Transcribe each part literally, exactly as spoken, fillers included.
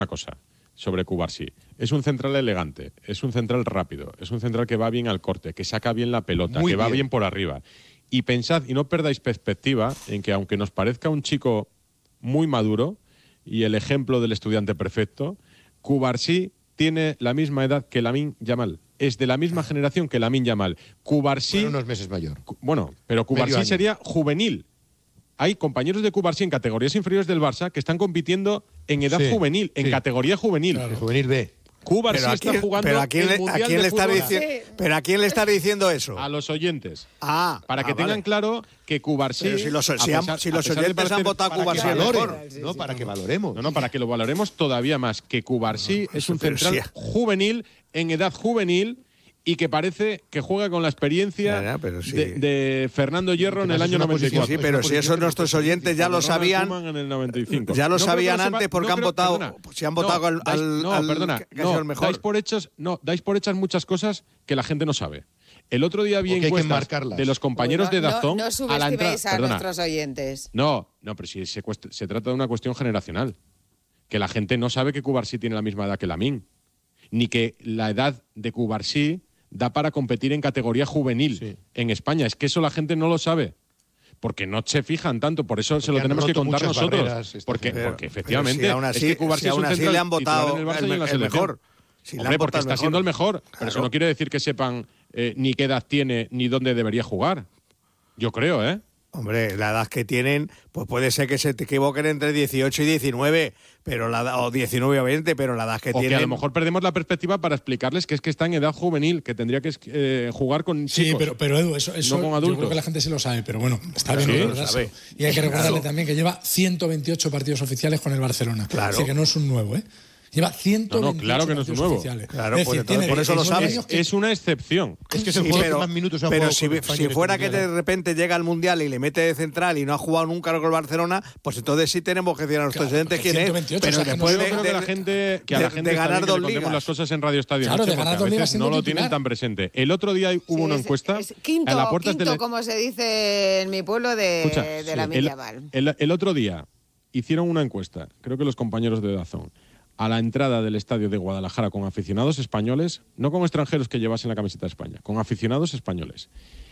una cosa sobre Cubarsí. Es un central elegante, es un central rápido, es un central que va bien al corte, que saca bien la pelota, Muy que va bien. bien por arriba. Y pensad, y no perdáis perspectiva, en que aunque nos parezca un chico muy maduro y el ejemplo del estudiante perfecto, Cubarsí tiene la misma edad que Lamine Yamal. Es de la misma generación que Lamine Yamal. Cubarsí... Bueno, unos meses mayor. Bueno, pero Cubarsí sería juvenil. Hay compañeros de Cubarsí en categorías inferiores del Barça que están compitiendo en edad Sí, juvenil, en sí. categoría juvenil. Claro. Juvenil B. Cubarsí Pero a está quién- jugando pero a quién el le, a Mundial quién de le está fútbol. dici- pero a quién le está diciendo eso. A los oyentes. Ah, Para que ah, tengan vale. claro que Cubarsí... Pero si los, a si han- pesar- si a los pesar de oyentes parecer- han votado a Para que Cubarsí a valoren, mejor. no, para que valoremos. No, no, para que lo valoremos todavía más. Que Cubarsí es un pero central sí. juvenil, en edad juvenil, y que parece que juega con la experiencia Ya, ya, pero sí. de, de Fernando Hierro en el pasa es año una noventa y cuatro. posición- Sí, pero es una si eso posición nuestros de oyentes ya lo Ronald sabían, Koeman en el noventa y cinco. ya lo No creo que sabían sepa- antes porque no han creo- votado, perdona, si han votado al, dais- al- no, al- perdona, que ha no, sido el mejor. Dais por hechas, no, dais por hechas muchas cosas que la gente no sabe. El otro día vi O que hay que encuestas marcarlas. de los compañeros Bueno, de Dazón no, no a la subestiméis entrada. a Perdona, nuestros oyentes. no, no, pero si se, cuest- se trata de una cuestión generacional. Que la gente no sabe que Cubarsí tiene la misma edad que Lamine. Ni que la edad de Cubarsí da para competir en categoría juvenil Sí. en España. Es que eso la gente no lo sabe. Porque no se fijan tanto, por eso se Porque lo han tenemos que roto contar muchas nosotros. barreras esta Porque, gente. Pero- porque pero efectivamente si aún así, es que Cubarsí si es un aún así central le han votado titular en el Barça el, y en la el selección. mejor. Si le Hombre, han porque votado está el siendo el mejor. mejor. Pero Claro. eso no quiere decir que sepan eh, ni qué edad tiene ni dónde debería jugar. Yo creo, ¿eh? Hombre, la edad que tienen, pues puede ser que se te equivoquen entre dieciocho y diecinueve, pero la edad- o diecinueve o veinte, pero la edad que O tienen... que a lo mejor perdemos la perspectiva para explicarles que es que está en edad juvenil, que tendría que eh, jugar con Sí, chicos. pero, pero Edu, eso, eso no con yo adultos. creo que la gente se lo sabe, pero bueno, está Claro, bien sí, lo recordárselo. sabe. Y hay que recordarle Claro. también que lleva ciento veintiocho partidos oficiales con el Barcelona. Claro. Así que no es un nuevo, ¿eh? Lleva ciento veintiocho No, no, claro que no es un partidos nuevo. oficiales. Claro, Es pues decir, entonces tiene por eso lo diecinueve sabes. años que- Es una excepción. Es que es el Sí, jugador pero, que más minutos ha pero jugado si, con España si en este fuera que mundial. de repente llega al Mundial y le mete de central y no ha jugado nunca con el Barcelona, pues entonces sí tenemos que decir a nuestros Claro, oyentes porque quién es. ciento veintiocho, Pero o sea, que no- después Yo de, creo que de- la gente, que a la de- gente de está ganar bien que dos le contemos ligas. las cosas en Radio Estadio Claro, Noche, de ganar porque dos a ligas veces siendo no lo titular. tienen tan presente. El otro día hubo Sí, una es- encuesta es quinto, a las puertas quinto del como se dice en mi pueblo, de, Escucha, de sí. la el, Millaval. el- el otro día hicieron una encuesta, creo que los compañeros de Dazón, a la entrada del estadio de Guadalajara con aficionados españoles, no con extranjeros que llevasen la camiseta de España, con aficionados españoles,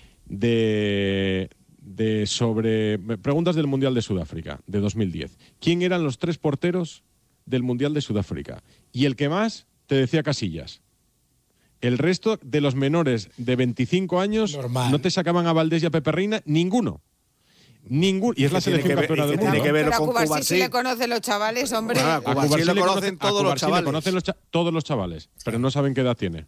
de, de sobre preguntas del Mundial de Sudáfrica de dos mil diez. ¿Quién eran los tres porteros del Mundial de Sudáfrica? Y el que más te decía Casillas. El resto de los menores de veinticinco años Normal. no te sacaban a Valdés y a Pepe Reina, ninguno. Ningún, y es la ¿Qué tiene selección que ver- campeona y del qué mundo. tiene que ver Pero a con Cubarsí Cubarsí? sí le conocen los chavales, hombre. Ah, A Cubarsí Cubarsí lo le conocen a todos los Cubarsí le chavales. conocen los cha- todos los chavales, pero no saben qué edad tiene.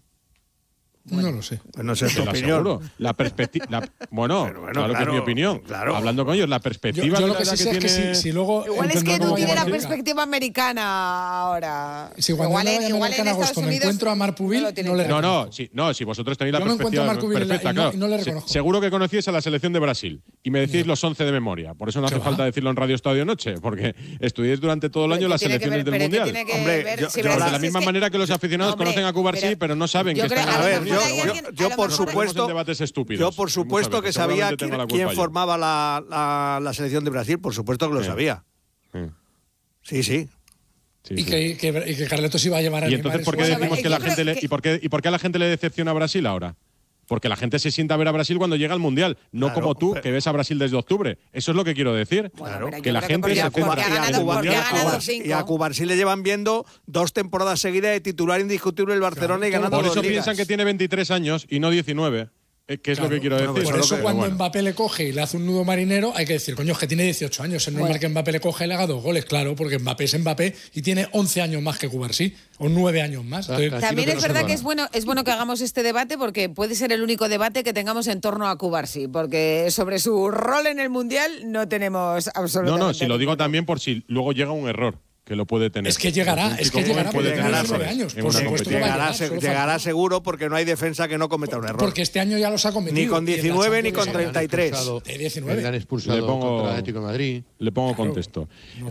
No lo sé. Pues no sé Te tu lo opinión. aseguro. La perspectiva. Bueno, Pero bueno, claro, que es claro, mi opinión. claro. Hablando con ellos, la Yo, perspectiva yo de lo la que edad sí que sé es que tiene. si, si luego. Igual el es que torneo Edu no vaya tiene la a Mallorca- perspectiva americana ahora. Si cuando igual no en, vaya a igual Mallorca en en agosto Estados me Unidos encuentro a Marpubil, lo tienen no le claro. No, no, sí, no, si vosotros tenéis la Yo me encuentro perspectiva a Marco Vila perfecta, y no- claro. y no le Se- reconozco. seguro que conocíais a la selección de Brasil y me decís los once de memoria. Por eso no ¿Qué hace va? falta decirlo en Radio Estadio Noche, porque estudiáis durante todo el Pero año ¿qué las tiene que selecciones ver- del pero ¿qué Mundial. tiene que Hombre, ver yo- si yo- Brasil de la es misma que- manera que los aficionados Hombre, conocen a Cubarsí, pero- pero no saben yo que creo- está a en lo el ver, mejor Mundial. hay yo- alguien- yo a lo por mejor- supuesto- Estamos en debates estúpidos. Yo, por Muchas supuesto, que veces. sabía Seguramente quién, tengo la quién culpa yo. formaba la, la, la selección de Brasil, por supuesto que lo Sí. sabía. Sí, Sí, sí. sí, Y sí. que, que, y que Carletos iba a llevar a ¿Y Neymar entonces en por su qué Bueno, decimos yo que la creo gente le, que- y por qué y por qué a la gente le decepciona Brasil ahora? Porque la gente se sienta a ver a Brasil cuando llega al Mundial, no Claro, como tú pero- que ves a Brasil desde octubre. Eso es lo que quiero decir. Bueno, Claro. pero yo Que la creo gente porque- se porque centra ha en ganado- el porque Mundial ha ganado ahora. cinco. Y a Cubarsí le llevan viendo dos temporadas seguidas de titular indiscutible el Barcelona y ganando Por dos eso ligas. piensan que tiene veintitrés años y no diecinueve. Eh, ¿Qué es Claro. lo que quiero Bueno, decir? pues Por Eso eso es lo que- cuando bueno. Mbappé le coge y le hace un nudo marinero, hay que decir, coño, es que tiene dieciocho años. Es normal Bueno. que Mbappé le coge y le haga dos goles, claro, porque Mbappé es Mbappé y tiene once años más que Cubarsí, o nueve años más. Ah, Entonces, casi. También que es no se verdad lo que haga. es bueno, es bueno que hagamos este debate porque puede ser el único debate que tengamos en torno a Cubarsí, porque sobre su rol en el Mundial no tenemos No, absolutamente no, si lo digo ninguno. también por si luego llega un error, que lo puede tener. es que llegará, Un es chico que joven llegará puede porque tener tiene errores diecinueve años. en Por una supuesto que va a competición. Llegará, llegar, se- solo llegará falta. seguro porque no hay defensa que no cometa un error. Porque este año ya los ha cometido. Ni con Y en la diecinueve ni con Champions treinta y tres. De diecinueve. Le han expulsado Le pongo- contra el Atlético de Madrid. Le pongo Claro. contexto.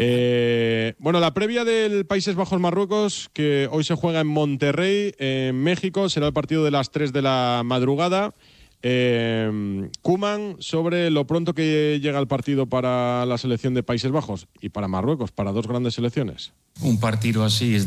Eh, bueno, la previa del Países Bajos-Marruecos, que hoy se juega en Monterrey, en México, será el partido de las tres de la madrugada. Eh, Koeman, sobre lo pronto que llega el partido para la selección de Países Bajos y para Marruecos, para dos grandes selecciones. Un partido así es